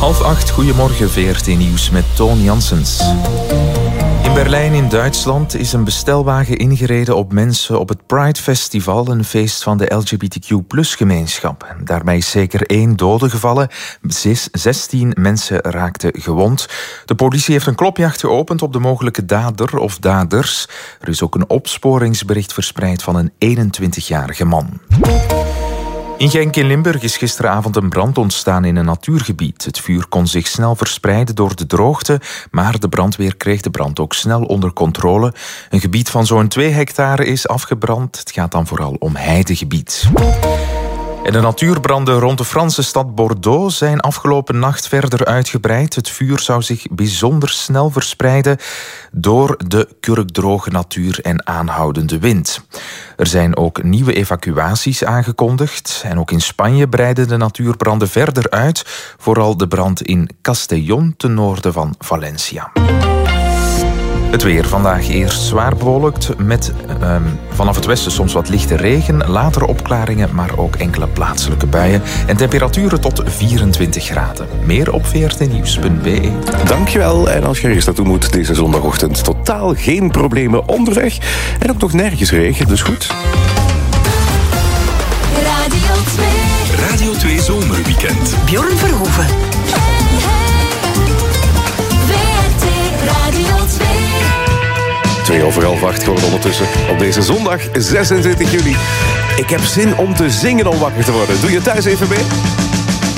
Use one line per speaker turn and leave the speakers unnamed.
7:30, goedemorgen, VRT Nieuws met Toon Janssens. In Berlijn in Duitsland is een bestelwagen ingereden op mensen op het Pride Festival, een feest van de LGBTQ+-gemeenschap. Daarbij is zeker 1 dode gevallen, 16 mensen raakten gewond. De politie heeft een klopjacht geopend op de mogelijke dader of daders. Er is ook een opsporingsbericht verspreid van een 21-jarige man. In Genk in Limburg is gisteravond een brand ontstaan in een natuurgebied. Het vuur kon zich snel verspreiden door de droogte, maar de brandweer kreeg de brand ook snel onder controle. Een gebied van zo'n 2 hectare is afgebrand. Het gaat dan vooral om heidegebied. En de natuurbranden rond de Franse stad Bordeaux zijn afgelopen nacht verder uitgebreid. Het vuur zou zich bijzonder snel verspreiden door de kurkdroge natuur en aanhoudende wind. Er zijn ook nieuwe evacuaties aangekondigd. En ook in Spanje breiden de natuurbranden verder uit. Vooral de brand in Castellón ten noorden van Valencia. Het weer vandaag eerst zwaar bewolkt met vanaf het westen soms wat lichte regen, later opklaringen, maar ook enkele plaatselijke buien en temperaturen tot 24 graden. Meer op vrtnieuws.be.
Dankjewel. En als je ergens naartoe moet deze zondagochtend, totaal geen problemen onderweg en ook nog nergens regen, dus goed.
Radio 2 Zomerweekend.
Bjorn Verhoeven.
Radio 2.
7:30 geworden ondertussen op deze zondag 26 juli. Ik heb zin om te zingen om wakker te worden. Doe je thuis even mee?